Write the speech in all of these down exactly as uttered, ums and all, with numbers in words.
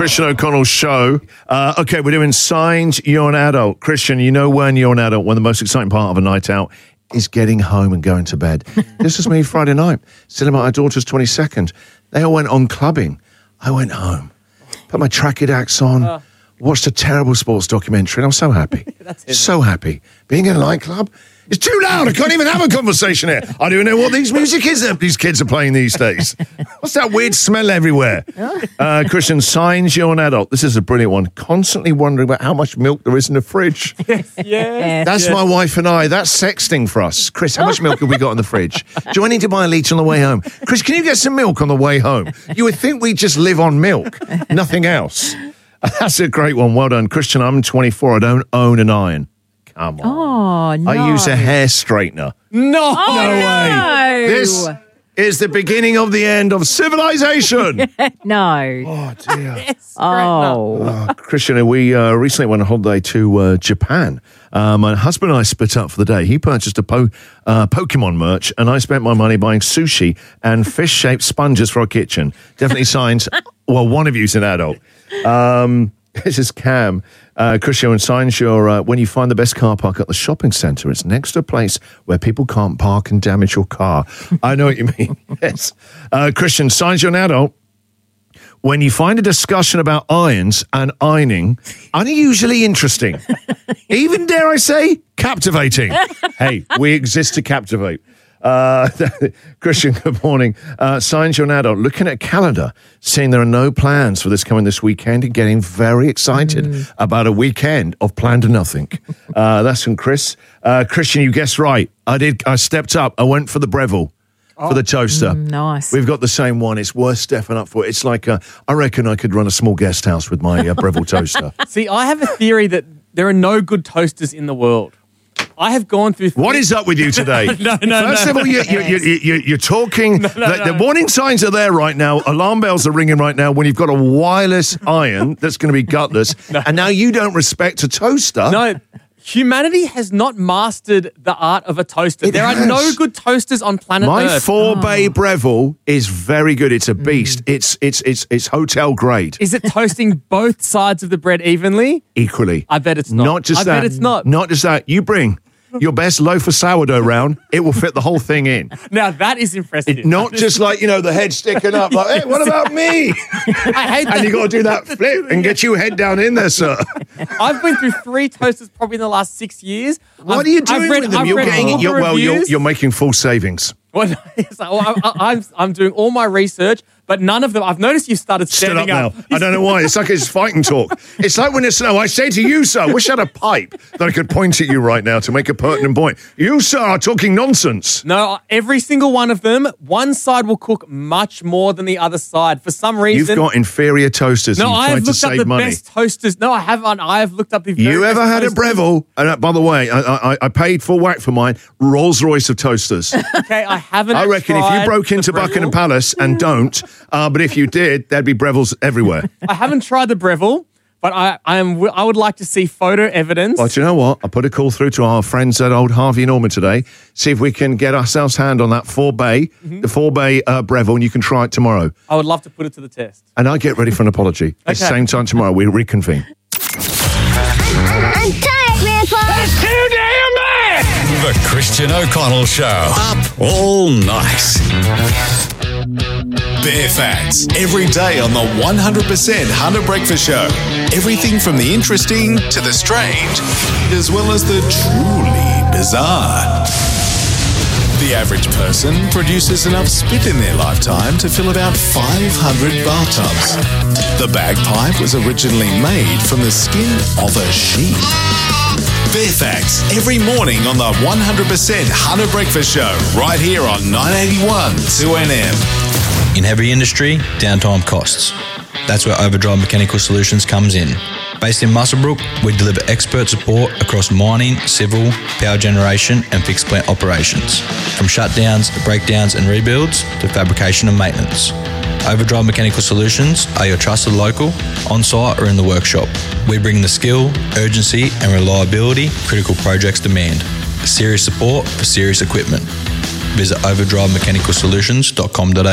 Christian O'Connell show. Uh, okay, we're doing signs you're an adult. Christian, you know when you're an adult, when the most exciting part of a night out is getting home and going to bed. This was me Friday night, sitting at my daughter's twenty-second. They all went on clubbing. I went home, put my tracky dacks on, uh, watched a terrible sports documentary, and I'm so happy. That's so happy. Being in a nightclub, it's too loud. I can't even have a conversation here. I don't even know what these music is that these kids are playing these days. What's that weird smell everywhere? Uh, Christian, signs you're an adult. This is a brilliant one. Constantly wondering about how much milk there is in the fridge. Yes, yes. That's yes. my wife and I. That's sexting for us. Chris, how much milk have we got in the fridge? Do I need to buy a litre on the way home? Chris, can you get some milk on the way home? You would think we just live on milk, nothing else. That's a great one. Well done. Christian, I'm twenty-four. I don't own an iron. Come on. Oh, no. I use a hair straightener. No. Oh, no way. No. This is the beginning of the end of civilization. No. Oh, dear. Yes, oh. oh. Christian, we uh, recently went on holiday to uh, Japan. Uh, my husband and I split up for the day. He purchased a po- uh, Pokemon merch, and I spent my money buying sushi and fish-shaped sponges for our kitchen. Definitely signs, well, one of you's an adult. Um, this is Cam. Uh, Christian, and signs your, uh, when you find the best car park at the shopping centre, it's next to a place where people can't park and damage your car. I know what you mean. Yes. Uh, Christian, signs you're an adult. When you find a discussion about irons and ironing unusually interesting, even, dare I say, captivating. Hey, we exist to captivate. Uh, Christian, good morning. Uh, signs you're an adult. Looking at a calendar, seeing there are no plans for this coming this weekend and getting very excited mm. about a weekend of plan to nothing. Uh, that's from Chris. Uh, Christian, you guessed right. I did. I stepped up. I went for the Breville. Oh. For the toaster. Mm, nice. We've got the same one. It's worth stepping up for. It's like, a, I reckon I could run a small guest house with my uh, Breville toaster. See, I have a theory that there are no good toasters in the world. I have gone through... Th- what is up with you today? no, no, First no. of all, you, you, you, you, you're talking... No, no, the, no. the warning signs are there right now. Alarm bells are ringing right now when you've got a wireless iron that's going to be gutless. No. And now you don't respect a toaster. No. Humanity has not mastered the art of a toaster. It there has. are no good toasters on planet My Earth. My four bay oh. Breville is very good. It's a beast. Mm. It's it's it's it's hotel grade. Is it toasting both sides of the bread evenly? Equally. I bet it's not. Not just I that. bet it's not. Not just that. You bring your best loaf of sourdough round, it will fit the whole thing in. Now, that is impressive. It, not just like, you know, the head sticking up, like, hey, what about me? I hate that. And you got to do that flip and get your head down in there, sir. I've been through three toasters probably in the last six years. What I've, are you doing I've read, with them? I've You're read getting all you're, the well, you're, reviews. you're making full savings. Well, no, so I, I, I'm, I'm doing all my research, but none of them. I've noticed you started standing Stood up. Now. I don't know why. It's like it's fighting talk. It's like when it's no. I say to you, sir, wish I had a pipe that I could point at you right now to make a pertinent point. You, sir, are talking nonsense. No, every single one of them, one side will cook much more than the other side. For some reason, you've got inferior toasters. No, and I have to looked up save the money. best toasters. No, I haven't. I have looked up the. Very you best ever had toasters. a Breville? And uh, by the way, I, I, I paid full whack for mine. Rolls Royce of toasters. Okay, I haven't. I reckon if you broke into Buckingham Palace and don't, uh, but if you did, there'd be Brevilles everywhere. I haven't tried the Breville, but I, I am. I would like to see photo evidence. Well, do you know what? I put a call through to our friends at Old Harvey and Norman today. See if we can get ourselves hand on that four bay, mm-hmm. the four bay uh, Breville, and you can try it tomorrow. I would love to put it to the test. And I'll get ready for an apology. Okay. At the same time tomorrow, we reconvene. I'm tired, Grandpa. That's too damn bad. The Christian O'Connell Show. Up all night. Bare Facts. Every day on the one hundred percent Hunter Breakfast Show. Everything from the interesting to the strange, as well as the truly bizarre. The average person produces enough spit in their lifetime to fill about five hundred bathtubs. The bagpipe was originally made from the skin of a sheep. Bare Facts, every morning on the one hundred percent Hunter Breakfast Show, right here on nine eighty-one two N M. In heavy industry, downtime costs. That's where Overdrive Mechanical Solutions comes in. Based in Muswellbrook, we deliver expert support across mining, civil, power generation and fixed plant operations. From shutdowns, breakdowns and rebuilds to fabrication and maintenance. Overdrive Mechanical Solutions are your trusted local, on-site or in the workshop. We bring the skill, urgency and reliability critical projects demand. Serious support for serious equipment. Visit overdrive mechanical solutions dot com dot a u.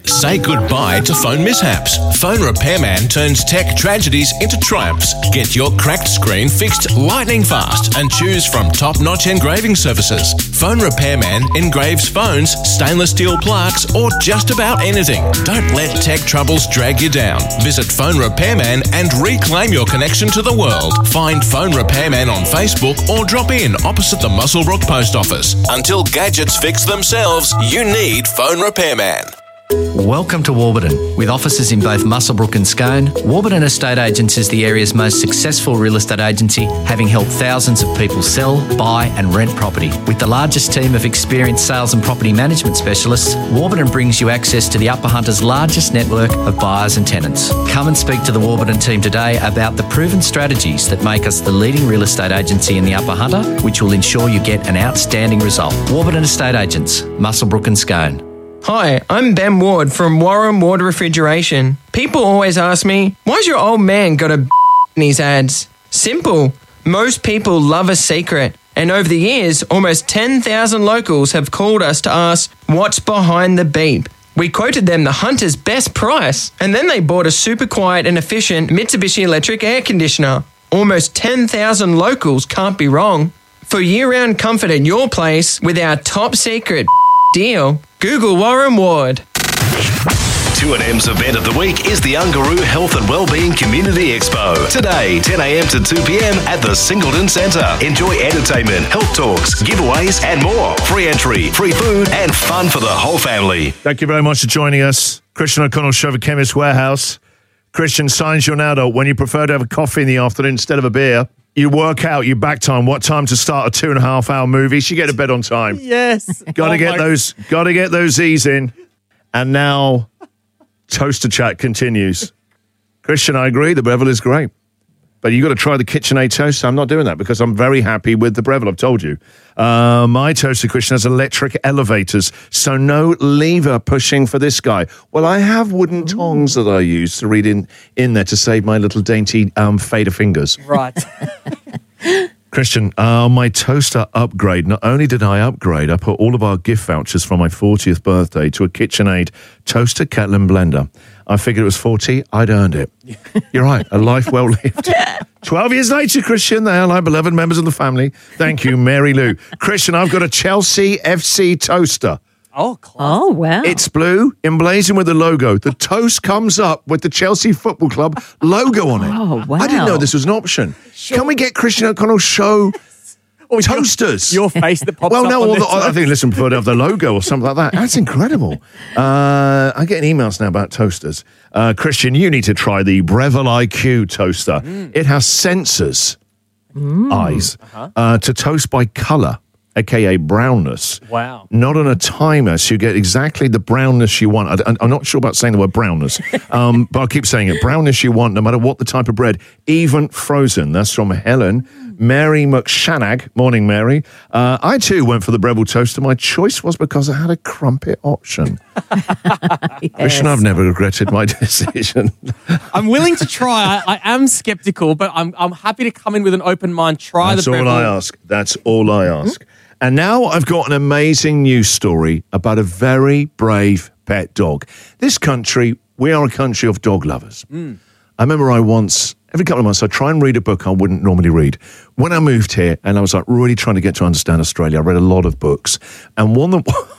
Say goodbye to phone mishaps. Phone Repairman turns tech tragedies into triumphs. Get your cracked screen fixed lightning fast and choose from top-notch engraving services. Phone Repairman engraves phones, stainless steel plaques, or just about anything. Don't let tech troubles drag you down. Visit Phone Repairman and reclaim your connection to the world. Find Phone Repairman on Facebook or drop in opposite the Muswellbrook Post Office. Until gadgets fix themselves, you need Phone Repairman. Welcome to Warburton. With offices in both Muswellbrook and Scone, Warburton Estate Agents is the area's most successful real estate agency, having helped thousands of people sell, buy and rent property. With the largest team of experienced sales and property management specialists, Warburton brings you access to the Upper Hunter's largest network of buyers and tenants. Come and speak to the Warburton team today about the proven strategies that make us the leading real estate agency in the Upper Hunter, which will ensure you get an outstanding result. Warburton Estate Agents, Muswellbrook and Scone. Hi, I'm Ben Ward from Warren Ward Refrigeration. People always ask me, why's your old man got a b- in his ads? Simple. Most people love a secret. And over the years, almost ten thousand locals have called us to ask, what's behind the beep? We quoted them the Hunter's best price, and then they bought a super quiet and efficient Mitsubishi electric air conditioner. Almost ten thousand locals can't be wrong. For year-round comfort at your place with our top secret deal, Google Warren Ward. two N M's event of the week is the Ungaroo Health and Wellbeing Community Expo. Today, ten a.m. to two p.m. at the Singleton Centre. Enjoy entertainment, health talks, giveaways and more. Free entry, free food and fun for the whole family. Thank you very much for joining us. Christian O'Connell Show for Chemist Warehouse. Christian, signs your now, when you prefer to have a coffee in the afternoon instead of a beer. You work out your back time, what time to start a two and a half hour movie. So you get to bed on time. Yes. Got to Oh get my- those, got to get those E's in. And now, Toaster Chat continues. Christian, I agree, the Breville is great. But you got to try the KitchenAid toaster. I'm not doing that because I'm very happy with the Breville, I've told you. Uh, my toaster, Christian, has electric elevators, so no lever pushing for this guy. Well, I have wooden tongs that I use to read in, in there to save my little dainty um, fader fingers. Right. Christian, uh, my toaster upgrade. Not only did I upgrade, I put all of our gift vouchers for my fortieth birthday to a KitchenAid toaster, kettle and blender. I figured it was forty. I'd earned it. You're right. A life well lived. Twelve years later, Christian, they are my beloved members of the family. Thank you, Mary Lou. Christian, I've got a Chelsea F C toaster. Oh, class. Oh, wow. It's blue, emblazoned with the logo. The toast comes up with the Chelsea Football Club logo on it. Oh, wow. I didn't know this was an option. Can we get Christian O'Connell Show Or your- toasters? Your face that pops Well, up no, on all this the, I one. think listen, prefer to have the logo or something like that. That's incredible. Uh, I'm getting emails now about toasters. Uh, Christian, you need to try the Breville I Q toaster. It has sensors, eyes, uh, to toast by colour, aka brownness. Wow. Not on a timer, so you get exactly the brownness you want. I, I'm not sure about saying the word brownness, um, but I'll keep saying it. Brownness you want, no matter what the type of bread, even frozen. That's from Helen. Mary McShanag. Morning, Mary. Uh, I too went for the Breville toaster. My choice was because I had a crumpet option. Christian, I've never regretted my decision. I'm willing to try. I, I am skeptical, but I'm I'm happy to come in with an open mind. Try That's the all Breville. I ask. That's all I ask. And now I've got an amazing news story about a very brave pet dog. This country, we are a country of dog lovers. I remember I once, every couple of months, I'd try and read a book I wouldn't normally read. When I moved here and I was like really trying to get to understand Australia, I read a lot of books. And one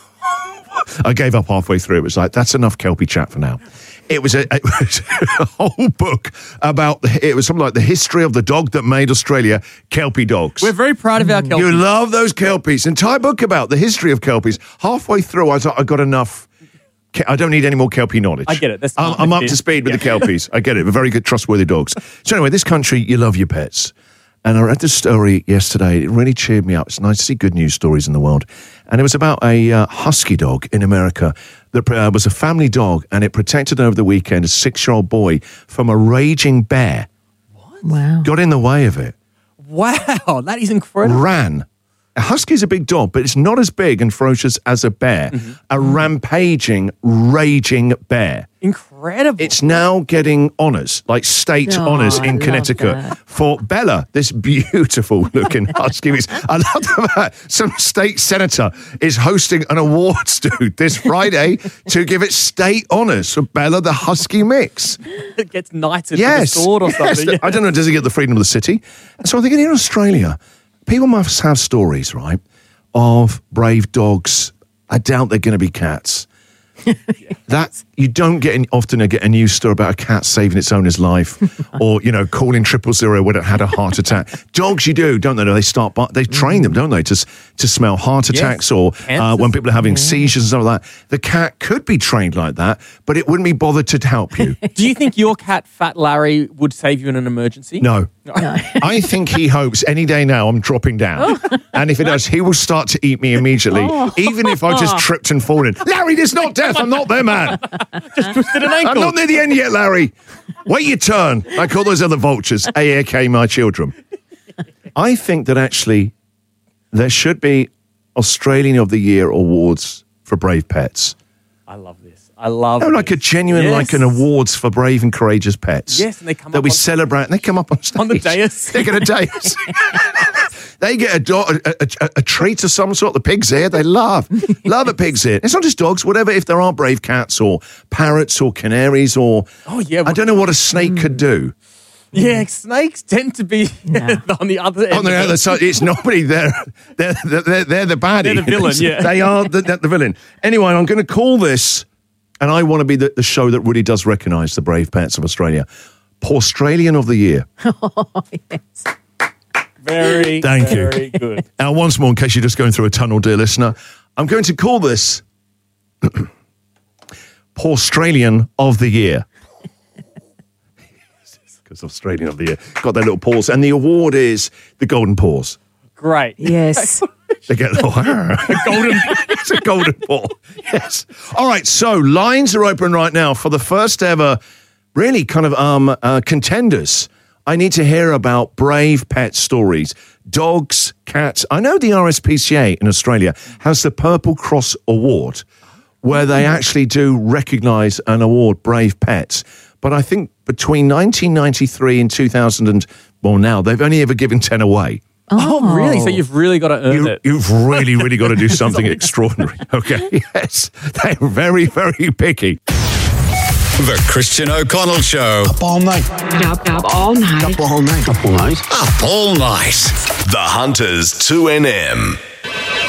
that I gave up halfway through. It was like, that's enough Kelpie chat for now. It was, a, it was a whole book about, it was something like the history of the dog that made Australia, Kelpie dogs. We're very proud of our Kelpies. You love those Kelpies. Entire book about the history of Kelpies. Halfway through, I was like, I got enough. Ke- I don't need any more Kelpie knowledge. I get it. That's I'm, I'm up to speed with the Kelpies. I get it. We're very good, trustworthy dogs. So anyway, this country, you love your pets. And I read this story yesterday. It really cheered me up. It's nice to see good news stories in the world. And it was about a uh, husky dog in America that uh, was a family dog, and it protected over the weekend a six-year-old boy from a raging bear. Wow. Got in the way of it. Wow, that is incredible. Ran. A husky is a big dog, but it's not as big and ferocious as a bear. Mm-hmm. A rampaging, raging bear. Incredible. It's now getting honours, like state Oh, honours I in love Connecticut that. for Bella, this beautiful looking husky. I love the fact some state senator is hosting an awards, dude, this Friday to give it state honours for Bella the husky mix. It gets knighted Yes. with a sword or yes. something. I don't know, does it get the freedom of the city? And so I'm thinking in Australia, people must have stories, right, of brave dogs. I doubt they're going to be cats. That you don't get in, often get a news story about a cat saving its owner's life, or you know calling triple zero when it had a heart attack. Dogs, you do, don't they? They start, but they train them, don't they, to s- to smell heart attacks, Yes. or uh, Cancers. when people are having seizures and stuff like that. The cat could be trained like that, but it wouldn't be bothered to help you. Do you think your cat, Fat Larry, would save you in an emergency? No. I think he hopes any day now I'm dropping down. And if it does, he will start to eat me immediately, even if I just tripped and fallen. Larry, there's not death. I'm not there, man. Just twisted an I'm ankle. not near the end yet, Larry. Wait your turn. Like all those other vultures, A A K my children. I think that actually there should be Australian of the Year awards for brave pets. I love this. I love No, like a this. genuine, Yes. like an awards for brave and courageous pets. Yes, and they come that up we on- celebrate. And they come up on stage. On the dais. They get a dais. They get a, do- a, a, a treat of some sort. The pig's ear. They love, love a pig's ear. It's not just dogs. Whatever. If there are brave cats or parrots or canaries or Oh, yeah. I don't know what a snake could do. Yeah, snakes tend to be on the other end. On the of other it. side, it's nobody. They're they're they're, they're the baddie. They're the villain, yeah. They are the, the, the villain. Anyway, I'm going to call this, and I want to be the, the show that really does recognise the brave pets of Australia. Australian of the Year. Very, Thank you. very good. Now, once more, in case you're just going through a tunnel, dear listener, I'm going to call this Australian of the Year. Because Australian of the Year. Got their little paws. And the award is the Golden Paws. Great. Yes. They get a little golden. It's a golden paw. Yes. All right. So lines are open right now for the first ever, really kind of um uh, contenders. I need to hear about brave pet stories, dogs, cats. I know the R S P C A in Australia has the Purple Cross Award, where they actually do recognise and award brave pets. But I think between nineteen ninety-three and two thousand, and well, now they've only ever given ten away. Oh, really? So you've really got to earn You, it. you've really, really got to do something extraordinary. Okay, yes. They're very, very picky. The Christian O'Connell Show. Up all night. Up, up all night. Up all night. Up all night. Up all night. The Hunters two N M.